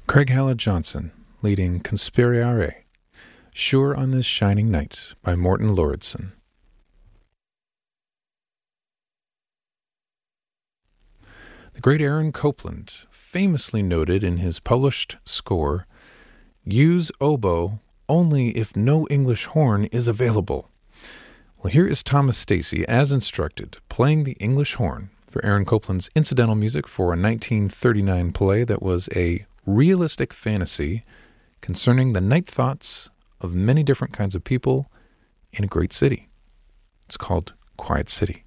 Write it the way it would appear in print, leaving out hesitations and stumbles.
Craig Hallett Johnson, leading Conspirare, Sure on This Shining Night by Morten Lauridsen. The great Aaron Copland famously noted in his published score, "Use oboe only if no English horn is available." Well, here is Thomas Stacy, as instructed, playing the English horn for Aaron Copland's incidental music for a 1939 play that was a realistic fantasy concerning the night thoughts of many different kinds of people in a great city. It's called Quiet City.